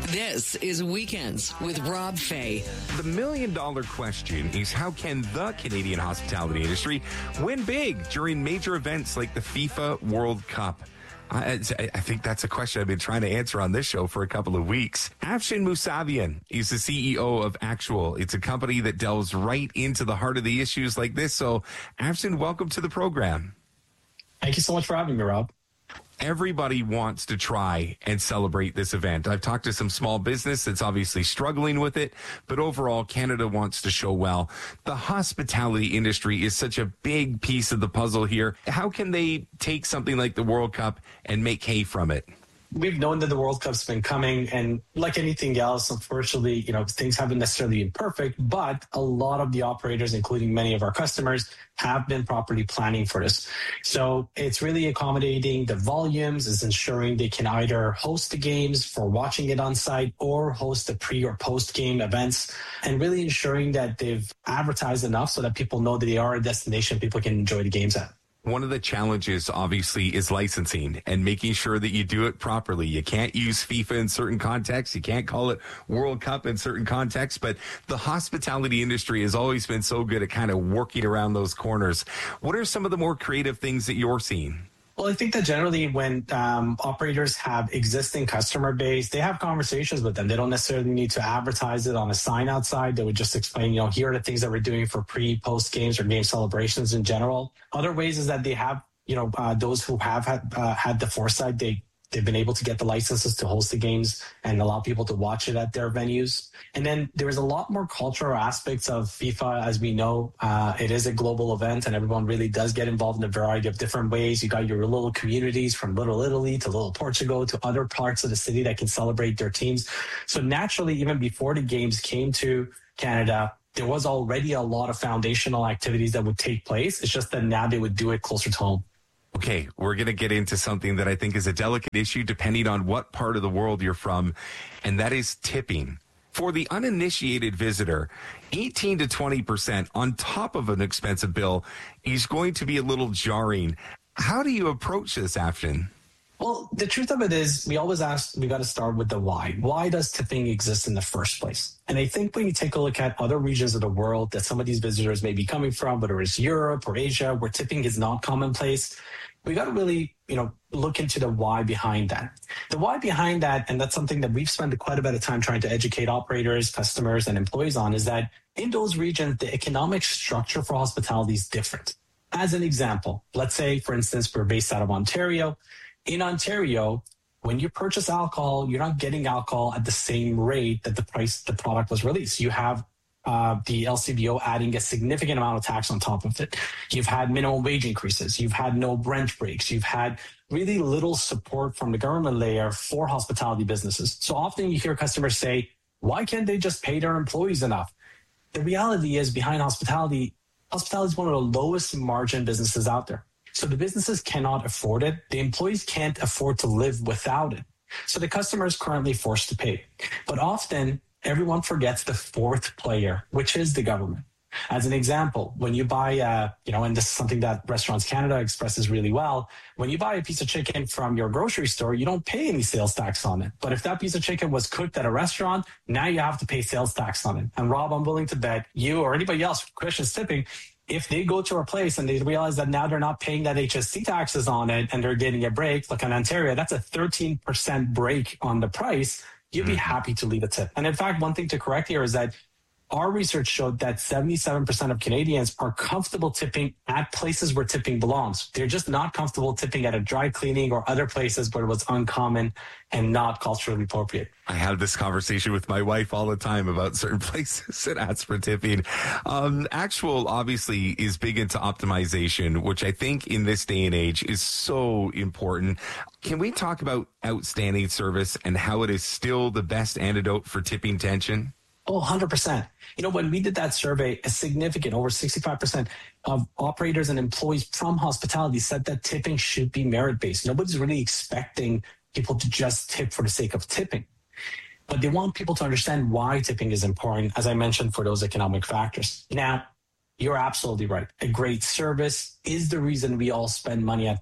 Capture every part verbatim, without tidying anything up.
This is Weekends with Rob Fay. The million dollar question is, how can the Canadian hospitality industry win big during major events like the FIFA World Cup? I, I think that's a question I've been trying to answer on this show for a couple of weeks. Afshin Mousavian is the C E O of Actual. It's a company that delves right into the heart of the issues like this. So, Afshin, welcome to the program. Thank you so much for having me, Rob. Everybody wants to try and celebrate this event. I've talked to some small business that's obviously struggling with it, but overall, Canada wants to show well. The hospitality industry is such a big piece of the puzzle here. How can they take something like the World Cup and make hay from it? We've known that the World Cup's been coming, and like anything else, unfortunately, you know, things haven't necessarily been perfect, but a lot of the operators, including many of our customers, have been properly planning for this. So it's really accommodating the volumes, is ensuring they can either host the games for watching it on site or host the pre or post game events, and really ensuring that they've advertised enough so that people know that they are a destination people can enjoy the games at. One of the challenges, obviously, is licensing and making sure that you do it properly. You can't use FIFA in certain contexts. You can't call it World Cup in certain contexts. But the hospitality industry has always been so good at kind of working around those corners. What are some of the more creative things that you're seeing? Well, I think that generally when um, operators have existing customer base, they have conversations with them. They don't necessarily need to advertise it on a sign outside. They would just explain, you know, here are the things that we're doing for pre, post games or game celebrations in general. Other ways is that they have, you know, uh, those who have had, uh, had the foresight, they, they've been able to get the licenses to host the games and allow people to watch it at their venues. And then there's a lot more cultural aspects of FIFA. As we know, uh, it is a global event and everyone really does get involved in a variety of different ways. You got your little communities from Little Italy to Little Portugal to other parts of the city that can celebrate their teams. So naturally, even before the games came to Canada, there was already a lot of foundational activities that would take place. It's just that now they would do it closer to home. Okay, we're going to get into something that I think is a delicate issue depending on what part of the world you're from, and that is tipping. For the uninitiated visitor, eighteen to twenty percent on top of an expensive bill is going to be a little jarring. How do you approach this, Afshin? Well, the truth of it is we always ask, we got to start with the why. Why does tipping exist in the first place? And I think when you take a look at other regions of the world that some of these visitors may be coming from, whether it's Europe or Asia, where tipping is not commonplace, we got to really, you know, look into the why behind that. The why behind that, and that's something that we've spent quite a bit of time trying to educate operators, customers, and employees on, is that in those regions, the economic structure for hospitality is different. As an example, let's say, for instance, we're based out of Ontario. In Ontario, when you purchase alcohol, you're not getting alcohol at the same rate that the price the product was released. You have uh, the L C B O adding a significant amount of tax on top of it. You've had minimum wage increases. You've had no rent breaks. You've had really little support from the government layer for hospitality businesses. So often you hear customers say, why can't they just pay their employees enough? The reality is behind hospitality, hospitality is one of the lowest margin businesses out there. So the businesses cannot afford it. The employees can't afford to live without it. So the customer is currently forced to pay. But often everyone forgets the fourth player, which is the government. As an example, when you buy, uh, you know, and this is something that Restaurants Canada expresses really well, when you buy a piece of chicken from your grocery store, you don't pay any sales tax on it. But if that piece of chicken was cooked at a restaurant, now you have to pay sales tax on it. And Rob, I'm willing to bet you or anybody else, Christian's tipping, if they go to a place and they realize that now they're not paying that H S C taxes on it and they're getting a break, like in Ontario, that's a thirteen percent break on the price, you'd be happy to leave a tip. And in fact, one thing to correct here is that our research showed that seventy-seven percent of Canadians are comfortable tipping at places where tipping belongs. They're just not comfortable tipping at a dry cleaning or other places where it was uncommon and not culturally appropriate. I have this conversation with my wife all the time about certain places that ask for tipping. Um, Actual obviously is big into optimization, which I think in this day and age is so important. Can we talk about outstanding service and how it is still the best antidote for tipping tension? Oh, one hundred percent. You know, when we did that survey, a significant, over sixty-five percent of operators and employees from hospitality said that tipping should be merit-based. Nobody's really expecting people to just tip for the sake of tipping. But they want people to understand why tipping is important, as I mentioned, for those economic factors. Now, you're absolutely right. A great service is the reason we all spend money at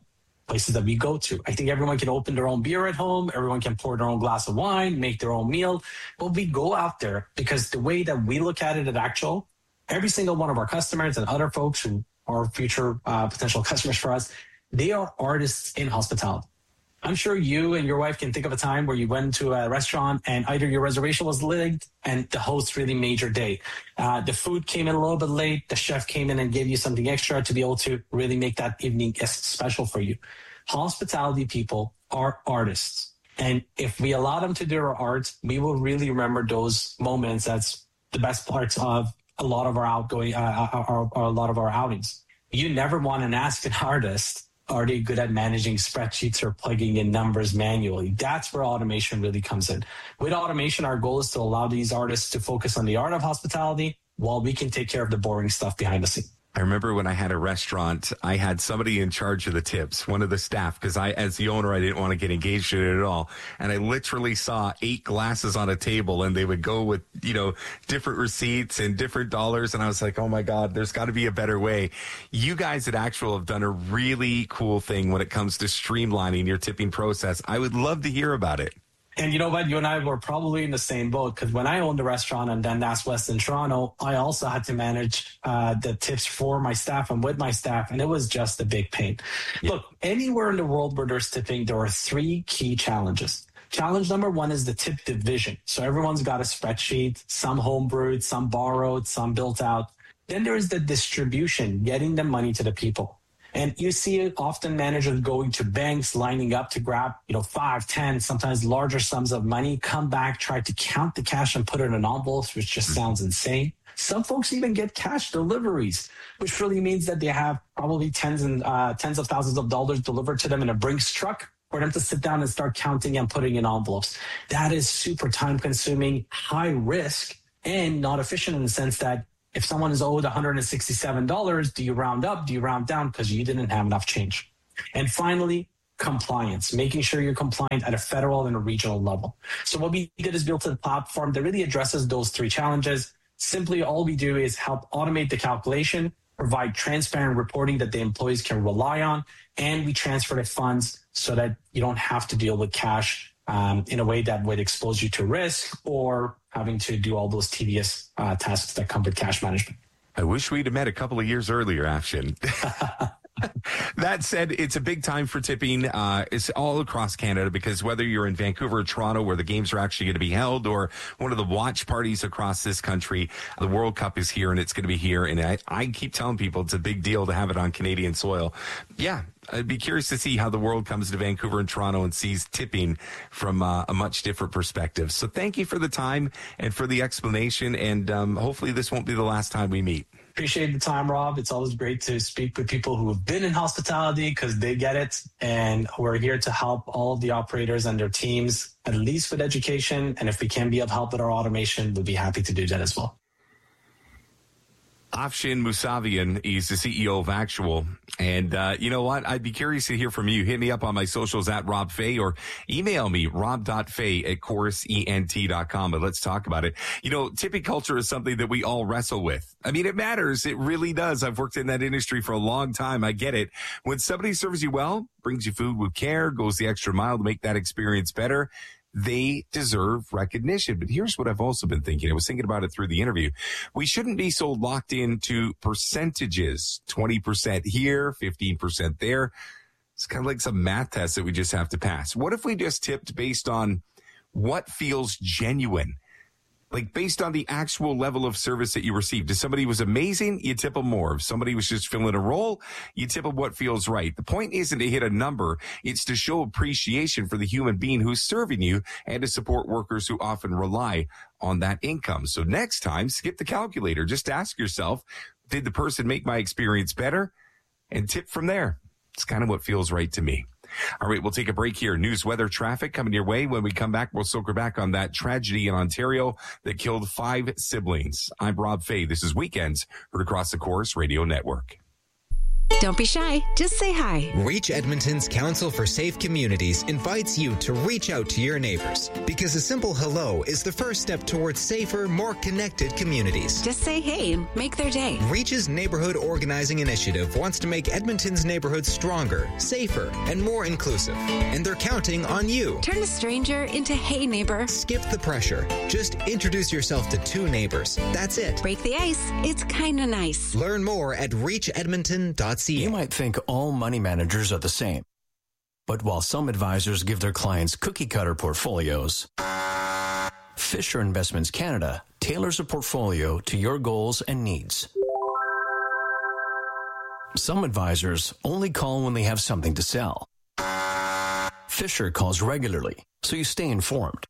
places that we go to. I think everyone can open their own beer at home. Everyone can pour their own glass of wine, make their own meal. But we go out there because the way that we look at it at Actual, every single one of our customers and other folks who are future uh, potential customers for us, they are artists in hospitality. I'm sure you and your wife can think of a time where you went to a restaurant and either your reservation was late and the host really made your day. Uh, the food came in a little bit late. The chef came in and gave you something extra to be able to really make that evening special for you. Hospitality people are artists. And if we allow them to do their art, we will really remember those moments. That's the best parts of a lot of our outgoing, uh, our, our, a lot of our outings. You never want to ask an artist, are they good at managing spreadsheets or plugging in numbers manually? That's where automation really comes in. With automation, our goal is to allow these artists to focus on the art of hospitality while we can take care of the boring stuff behind the scenes. I remember when I had a restaurant, I had somebody in charge of the tips, one of the staff, because I, as the owner, I didn't want to get engaged in it at all. And I literally saw eight glasses on a table and they would go with, you know, different receipts and different dollars. And I was like, oh my God, there's got to be a better way. You guys at Actual have done a really cool thing when it comes to streamlining your tipping process. I would love to hear about it. And you know what? You and I were probably in the same boat because when I owned a restaurant in Dundas West in Toronto, I also had to manage uh, the tips for my staff and with my staff, and it was just a big pain. Yeah. Look, anywhere in the world where there's tipping, there are three key challenges. Challenge number one is the tip division. So everyone's got a spreadsheet, some homebrewed, some borrowed, some built out. Then there is the distribution, getting the money to the people. And you see it often managers going to banks, lining up to grab, you know, five, ten, sometimes larger sums of money, come back, try to count the cash and put it in envelopes, which just sounds insane. Some folks even get cash deliveries, which really means that they have probably tens and uh, tens of thousands of dollars delivered to them in a Brinks truck for them to sit down and start counting and putting in envelopes. That is super time consuming, high risk, and not efficient in the sense that if someone is owed one hundred sixty-seven dollars, do you round up? Do you round down? Because you didn't have enough change. And finally, compliance, making sure you're compliant at a federal and a regional level. So what we did is built a platform that really addresses those three challenges. Simply, all we do is help automate the calculation, provide transparent reporting that the employees can rely on, and we transfer the funds so that you don't have to deal with cash um, in a way that would expose you to risk or having to do all those tedious uh, tasks that come with cash management. I wish we'd have met a couple of years earlier, Afshin. That said, it's a big time for tipping. Uh, it's all across Canada because whether you're in Vancouver or Toronto where the games are actually going to be held or one of the watch parties across this country, the World Cup is here and it's going to be here. And I, I keep telling people it's a big deal to have it on Canadian soil. Yeah, I'd be curious to see how the world comes to Vancouver and Toronto and sees tipping from uh, a much different perspective. So thank you for the time and for the explanation. And um, hopefully this won't be the last time we meet. Appreciate the time, Rob. It's always great to speak with people who have been in hospitality because they get it. And we're here to help all of the operators and their teams, at least with education. And if we can be of help with our automation, we'll be happy to do that as well. Afshin Mousavian, he's the C E O of Actual. And uh, you know what? I'd be curious to hear from you. Hit me up on my socials at Rob Fay or email me, rob dot fay at chorus ent dot com. But let's talk about it. You know, tipping culture is something that we all wrestle with. I mean, it matters. It really does. I've worked in that industry for a long time. I get it. When somebody serves you well, brings you food with care, goes the extra mile to make that experience better, they deserve recognition. But here's what I've also been thinking. I was thinking about it through the interview. We shouldn't be so locked into percentages, twenty percent here, fifteen percent there. It's kind of like some math test that we just have to pass. What if we just tipped based on what feels genuine? Like based on the actual level of service that you received. If somebody was amazing, you tip them more. If somebody was just filling a role, you tip them what feels right. The point isn't to hit a number. It's to show appreciation for the human being who's serving you and to support workers who often rely on that income. So next time, skip the calculator. Just ask yourself, did the person make my experience better? And tip from there. It's kind of what feels right to me. All right, we'll take a break here. News, weather, traffic coming your way. When we come back, we'll circle back on that tragedy in Ontario that killed five siblings. I'm Rob Fay. This is Weekends, heard across the Chorus Radio Network. Don't be shy. Just say hi. Reach Edmonton's Council for Safe Communities invites you to reach out to your neighbors because a simple hello is the first step towards safer, more connected communities. Just say hey and make their day. Reach's Neighborhood Organizing Initiative wants to make Edmonton's neighborhoods stronger, safer, and more inclusive. And they're counting on you. Turn a stranger into hey neighbor. Skip the pressure. Just introduce yourself to two neighbors. That's it. Break the ice. It's kind of nice. Learn more at reach edmonton dot c a. You might think all money managers are the same. But while some advisors give their clients cookie-cutter portfolios, Fisher Investments Canada tailors a portfolio to your goals and needs. Some advisors only call when they have something to sell. Fisher calls regularly, so you stay informed.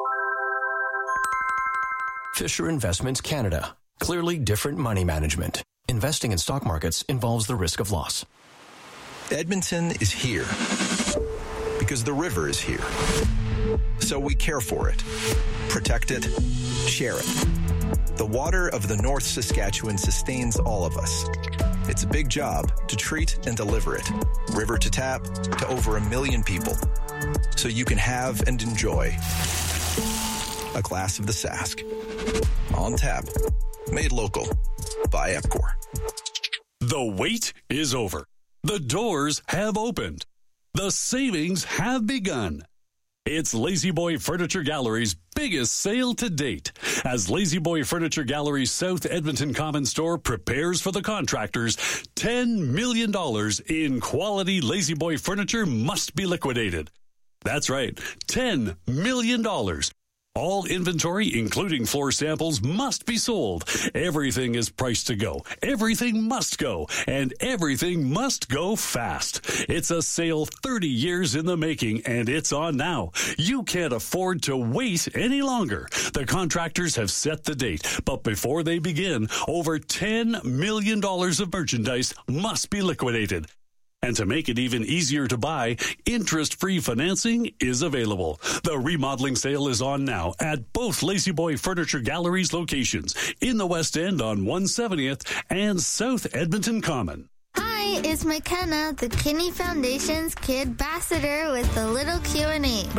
Fisher Investments Canada. Clearly different money management. Investing in stock markets involves the risk of loss. Edmonton is here because the river is here. So we care for it, protect it, share it. The water of the North Saskatchewan sustains all of us. It's a big job to treat and deliver it, river to tap, to over a million people, so you can have and enjoy a glass of the Sask. On tap, made local by Epcor. The wait is over. The doors have opened. The savings have begun. It's La-Z-Boy Furniture Gallery's biggest sale to date, as La-Z-Boy Furniture Gallery's South Edmonton Common Store prepares for the contractors. ten million dollars in quality La-Z-Boy furniture must be liquidated. That's right, ten million dollars. All inventory, including floor samples, must be sold. Everything is priced to go. Everything must go. And everything must go fast. It's a sale thirty years in the making, and it's on now. You can't afford to wait any longer. The contractors have set the date, but before they begin, over ten million dollars of merchandise must be liquidated. And to make it even easier to buy, interest-free financing is available. The remodeling sale is on now at both La-Z-Boy Furniture Gallery's locations in the West End on one seventieth and South Edmonton Common. Hi, it's McKenna, the Kinney Foundation's Kid Ambassador with a little Q and A.